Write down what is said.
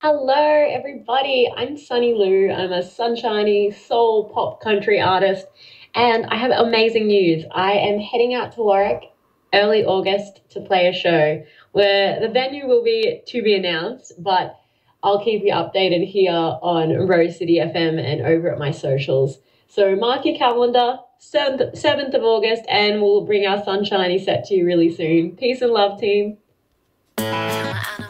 Hello, everybody. I'm Sunny Lou. I'm a sunshiny soul pop country artist, and I have amazing news. I am heading out to Warwick early August to play a show where the venue will be to be announced, but I'll keep you updated here on Rose City FM and over at my socials. So mark your calendar, 7th of August, and we'll bring our sunshiny set to you really soon. Peace and love, team.